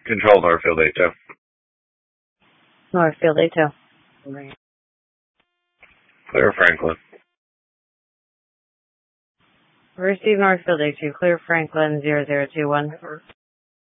Control Northfield 8-2. Northfield 8-2. Clear Franklin. Receive Northfield 8-2. Clear Franklin 0021.